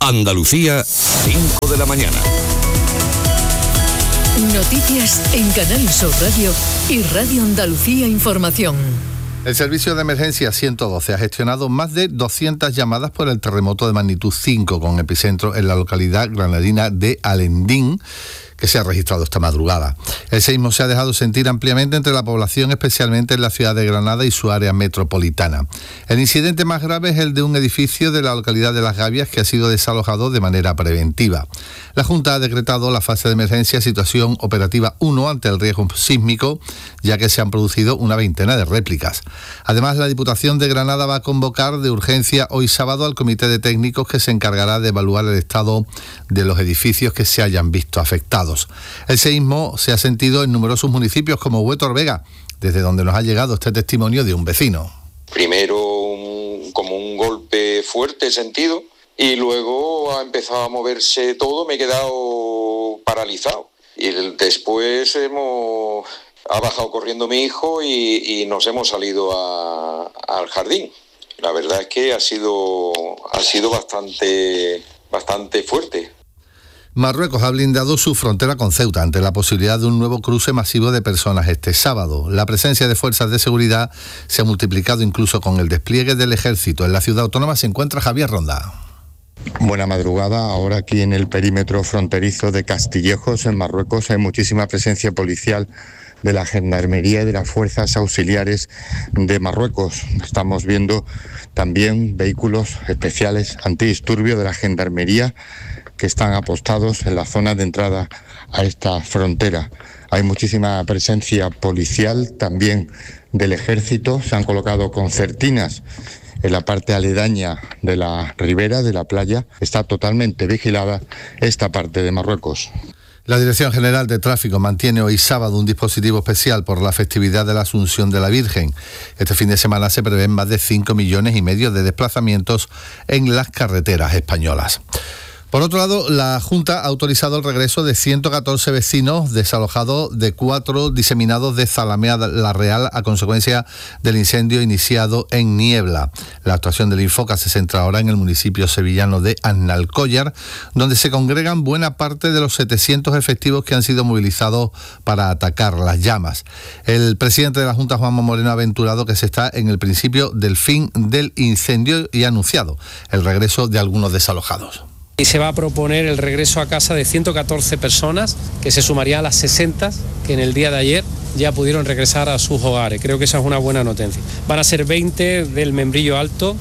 Andalucía, 5 de la mañana. Noticias en Canal Sur Radio y Radio Andalucía Información. El Servicio de Emergencia 112 ha gestionado más de 200 llamadas por el terremoto de magnitud 5 con epicentro en la localidad granadina de Alendín, que se ha registrado esta madrugada. El seísmo se ha dejado sentir ampliamente entre la población, especialmente en la ciudad de Granada y su área metropolitana. El incidente más grave es el de un edificio de la localidad de Las Gavias que ha sido desalojado de manera preventiva. La Junta ha decretado la fase de emergencia situación operativa 1 ante el riesgo sísmico, ya que se han producido una veintena de réplicas. Además, la Diputación de Granada va a convocar de urgencia hoy sábado al comité de técnicos que se encargará de evaluar el estado de los edificios que se hayan visto afectados. El seísmo se ha sentido en numerosos municipios como Huétor Vega, desde donde nos ha llegado este testimonio de un vecino. Primero como un golpe fuerte sentido y luego ha empezado a moverse todo, me he quedado paralizado. Y después ha bajado corriendo mi hijo y nos hemos salido al jardín. La verdad es que ha sido bastante fuerte. Marruecos ha blindado su frontera con Ceuta ante la posibilidad de un nuevo cruce masivo de personas este sábado. La presencia de fuerzas de seguridad se ha multiplicado incluso con el despliegue del ejército. En la ciudad autónoma se encuentra Javier Ronda. Buena madrugada. Ahora aquí en el perímetro fronterizo de Castillejos, en Marruecos, hay muchísima presencia policial de la Gendarmería y de las fuerzas auxiliares de Marruecos. Estamos viendo también vehículos especiales antidisturbio de la Gendarmería que están apostados en la zona de entrada a esta frontera. Hay muchísima presencia policial, también del ejército. Se han colocado concertinas en la parte aledaña de la ribera, de la playa. Está totalmente vigilada esta parte de Marruecos. La Dirección General de Tráfico mantiene hoy sábado un dispositivo especial por la festividad de la Asunción de la Virgen. Este fin de semana se prevén más de 5,5 millones de desplazamientos en las carreteras españolas. Por otro lado, la Junta ha autorizado el regreso de 114 vecinos desalojados de 4 diseminados de Zalamea La Real a consecuencia del incendio iniciado en Niebla. La actuación del Infoca se centra ahora en el municipio sevillano de Aznalcóllar, donde se congregan buena parte de los 700 efectivos que han sido movilizados para atacar las llamas. El presidente de la Junta, Juanma Moreno, ha aventurado que se está en el principio del fin del incendio y ha anunciado el regreso de algunos desalojados. Y se va a proponer el regreso a casa de 114 personas, que se sumaría a las 60 que en el día de ayer ya pudieron regresar a sus hogares. Creo que esa es una buena noticia. Van a ser 20 del Membrillo Alto,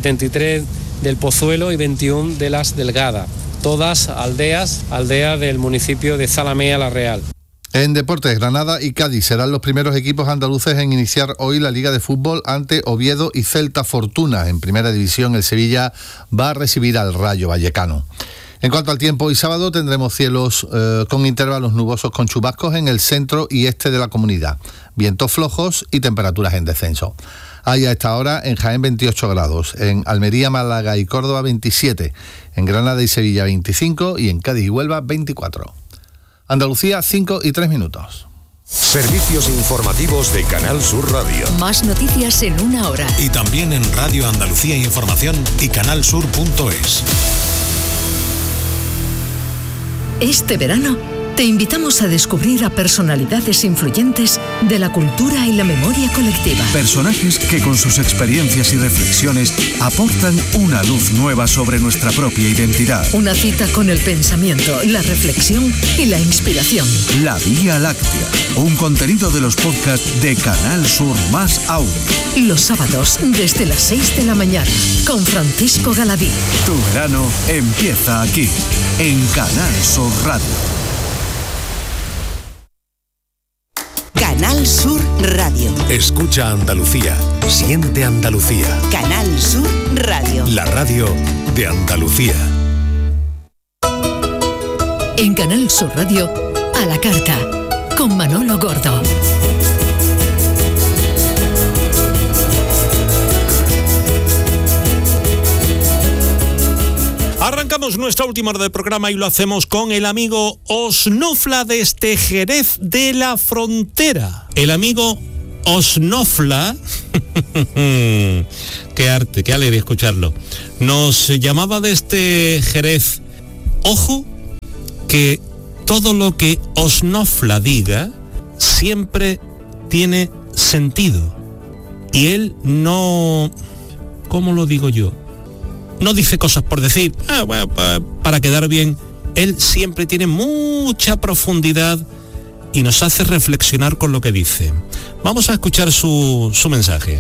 73 del Pozuelo y 21 de Las Delgadas. Todas aldeas del municipio de Zalamea La Real. En deportes, Granada y Cádiz serán los primeros equipos andaluces en iniciar hoy la Liga de Fútbol ante Oviedo y Celta Fortuna. En Primera División, el Sevilla va a recibir al Rayo Vallecano. En cuanto al tiempo, hoy sábado tendremos cielos con intervalos nubosos con chubascos en el centro y este de la comunidad, vientos flojos y temperaturas en descenso. Hay a esta hora en Jaén 28 grados, en Almería, Málaga y Córdoba 27, en Granada y Sevilla 25 y en Cádiz y Huelva 24. Andalucía, 5:03. Servicios informativos de Canal Sur Radio. Más noticias en una hora. Y también en Radio Andalucía Información y canalsur.es. Este verano te invitamos a descubrir a personalidades influyentes de la cultura y la memoria colectiva. Personajes que con sus experiencias y reflexiones aportan una luz nueva sobre nuestra propia identidad. Una cita con el pensamiento, la reflexión y la inspiración. La Vía Láctea, un contenido de los podcasts de Canal Sur Más Aún. Los sábados desde las 6 de la mañana con Francisco Galadí. Tu verano empieza aquí, en Canal Sur Radio. Canal Sur Radio. Escucha Andalucía. Siente Andalucía. Canal Sur Radio. La radio de Andalucía. En Canal Sur Radio, a la carta, con Manolo Gordo. Arrancamos nuestra última hora del programa y lo hacemos con el amigo Osnufla desde Jerez de la Frontera. El amigo Osnofla, qué arte, qué alegría escucharlo, nos llamaba desde Jerez. Ojo, que todo lo que Osnofla diga siempre tiene sentido. Y él no, ¿cómo lo digo yo? No dice cosas por decir, bueno, para quedar bien. Él siempre tiene mucha profundidad y nos hace reflexionar con lo que dice. Vamos a escuchar su mensaje.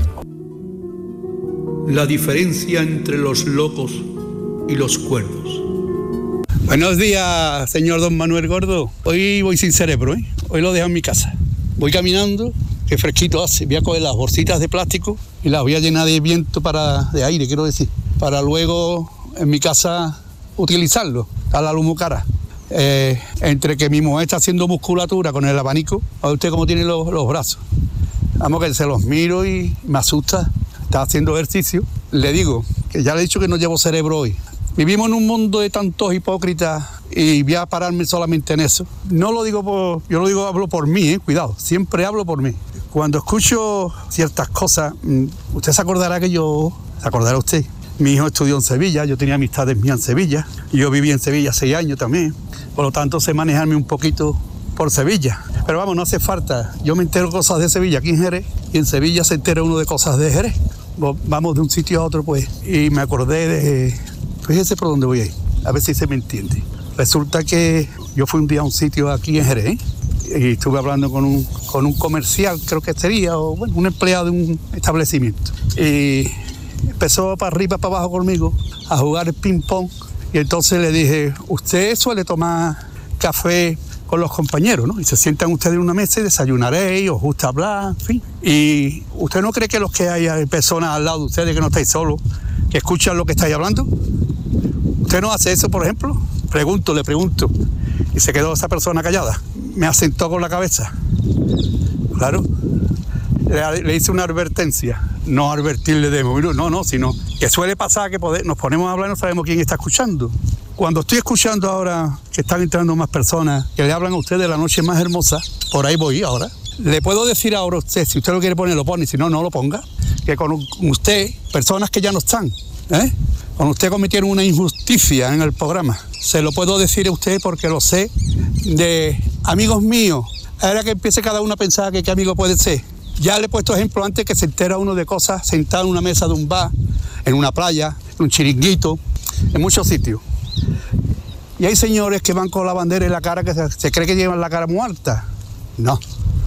La diferencia entre los locos y los cuerdos. Buenos días, señor don Manuel Gordo. Hoy voy sin cerebro, ¿eh? Hoy lo dejo en mi casa. Voy caminando, qué fresquito hace. Voy a coger las bolsitas de plástico y las voy a llenar de viento de aire, quiero decir, para luego en mi casa utilizarlo. Está la luz muy cara. Entre que mi mujer está haciendo musculatura con el abanico, a usted cómo tiene los brazos. Vamos, que se los miro y me asusta. Está haciendo ejercicio. Le digo que ya le he dicho que no llevo cerebro hoy. Vivimos en un mundo de tantos hipócritas y voy a pararme solamente en eso. No lo digo hablo por mí, cuidado, siempre hablo por mí. Cuando escucho ciertas cosas, usted se acordará usted. Mi hijo estudió en Sevilla, yo tenía amistades mías en Sevilla, y yo viví en Sevilla 6 años también, por lo tanto sé manejarme un poquito por Sevilla. Pero vamos, no hace falta, yo me entero cosas de Sevilla aquí en Jerez, y en Sevilla se entera uno de cosas de Jerez. Vamos de un sitio a otro, pues, y me acordé de... Fíjese por dónde voy a ir, a ver si se me entiende. Resulta que yo fui un día a un sitio aquí en Jerez, y estuve hablando con un comercial, creo que sería, o bueno, un empleado de un establecimiento. Y empezó para arriba, para abajo conmigo, a jugar el ping-pong. Y entonces le dije, usted suele tomar café con los compañeros, ¿no? Y se sientan ustedes en una mesa y desayunaréis, os gusta hablar, en fin. Y usted no cree que los que hay personas al lado de ustedes, que no estáis solos, que escuchan lo que estáis hablando. ¿Usted no hace eso, por ejemplo? Le pregunto. Y se quedó esa persona callada. Me asentó con la cabeza. Claro. Le hice una advertencia. No advertirle de móvil, no, sino que suele pasar que nos ponemos a hablar y no sabemos quién está escuchando. Cuando estoy escuchando ahora que están entrando más personas que le hablan a usted de la noche más hermosa, por ahí voy ahora. Le puedo decir ahora a usted, si usted lo quiere poner, lo pone, si no, no lo ponga, que con usted, personas que ya no están, con usted cometieron una injusticia en el programa. Se lo puedo decir a usted porque lo sé de amigos míos. Ahora que empiece cada uno a pensar que qué amigo puede ser. Ya le he puesto ejemplo antes que se entera uno de cosas sentado en una mesa de un bar, en una playa, en un chiringuito, en muchos sitios. Y hay señores que van con la bandera en la cara que se cree que llevan la cara muy alta. No.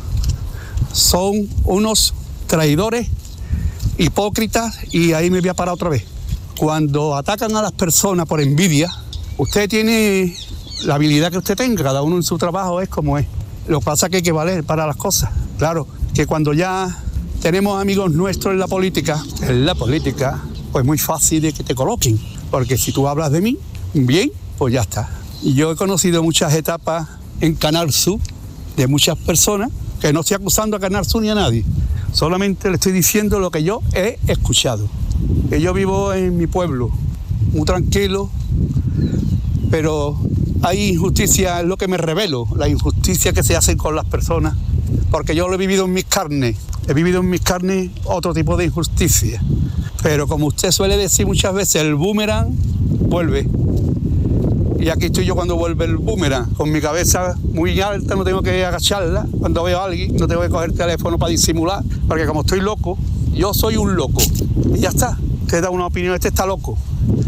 Son unos traidores, hipócritas, y ahí me voy a parar otra vez. Cuando atacan a las personas por envidia, usted tiene la habilidad que usted tenga, cada uno en su trabajo es como es. Lo que pasa es que hay que valer para las cosas. Claro, que cuando ya tenemos amigos nuestros en la política, pues muy fácil de que te coloquen. Porque si tú hablas de mí, bien, pues ya está. Y yo he conocido muchas etapas en Canal Sur de muchas personas, que no estoy acusando a Canal Sur ni a nadie. Solamente le estoy diciendo lo que yo he escuchado. Que yo vivo en mi pueblo, muy tranquilo, pero hay injusticia, es lo que me revelo, la injusticia que se hace con las personas, porque yo lo he vivido en mis carnes, otro tipo de injusticia. Pero como usted suele decir muchas veces, el boomerang vuelve. Y aquí estoy yo cuando vuelve el boomerang, con mi cabeza muy alta, no tengo que agacharla. Cuando veo a alguien, no tengo que coger el teléfono para disimular, porque como estoy loco, yo soy un loco. Y ya está. Usted da una opinión, este está loco,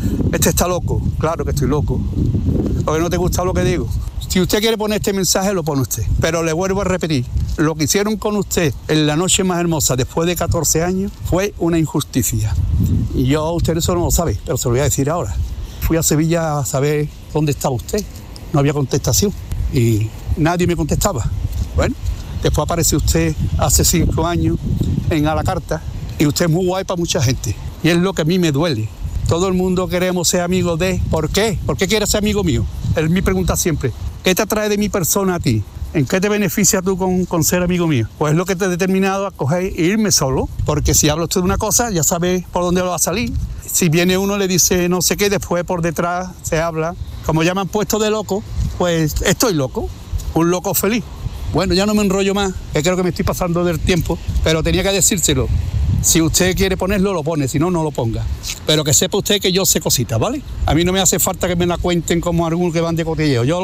claro que estoy loco. Porque no te gusta lo que digo. Si usted quiere poner este mensaje, lo pone usted. Pero le vuelvo a repetir, lo que hicieron con usted en la noche más hermosa después de 14 años fue una injusticia. Y yo, usted eso no lo sabe, pero se lo voy a decir ahora. Fui a Sevilla a saber dónde estaba usted. No había contestación y nadie me contestaba. Bueno, después apareció usted hace 5 años en A la Carta y usted es muy guay para mucha gente. Y es lo que a mí me duele. Todo el mundo queremos ser amigos de... ¿Por qué? ¿Por qué quieres ser amigo mío? Es mi pregunta siempre. ¿Qué te atrae de mi persona a ti? ¿En qué te beneficia tú con ser amigo mío? Pues es lo que te he determinado a coger e irme solo, porque si hablo usted de una cosa, ya sabe por dónde va a salir. Si viene uno le dice no sé qué, después por detrás se habla. Como ya me han puesto de loco, pues estoy loco, un loco feliz. Bueno, ya no me enrollo más, que creo que me estoy pasando del tiempo, pero tenía que decírselo. Si usted quiere ponerlo, lo pone, si no, no lo ponga. Pero que sepa usted que yo sé cositas, ¿vale? A mí no me hace falta que me la cuenten como algunos que van de cotilleo. Yo